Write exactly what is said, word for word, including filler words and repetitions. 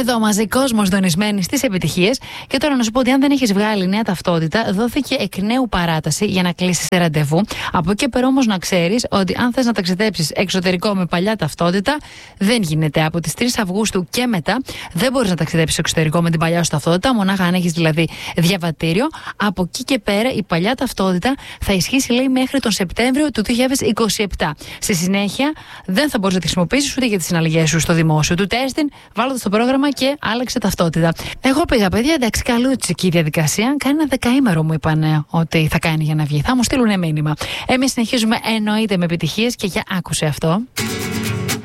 Εδώ μαζί κόσμος δονισμένοι στις επιτυχίες. Και τώρα να σου πω ότι αν δεν έχεις βγάλει νέα ταυτότητα, δόθηκε εκ νέου παράταση για να κλείσεις ραντεβού. Από εκεί πέρα όμως να ξέρεις ότι αν θες να ταξιδέψεις εξωτερικό με παλιά ταυτότητα, δεν γίνεται. Από τις τρεις Αυγούστου και μετά δεν μπορείς να ταξιδέψεις εξωτερικό με την παλιά σου ταυτότητα, μονάχα αν έχεις δηλαδή διαβατήριο. Από εκεί και πέρα η παλιά ταυτότητα θα ισχύσει, λέει, μέχρι τον Σεπτέμβριο του δύο χιλιάδες είκοσι επτά. Στη συνέχεια δεν θα μπορείς να τη χρησιμοποιήσεις ούτε για τις συναλλαγές σου στο δημόσιο. Του τέστην, βάλω το στο πρόγραμμα και άλλαξε ταυτότητα. Εγώ πήγα, παιδιά, εντάξει, καλούτσικη η διαδικασία. Κάνει ένα δεκαήμερο μου είπαν ότι θα κάνει για να βγει. Θα μου στείλουν μήνυμα. Εμείς συνεχίζουμε εννοείται με επιτυχίες και για άκουσε αυτό.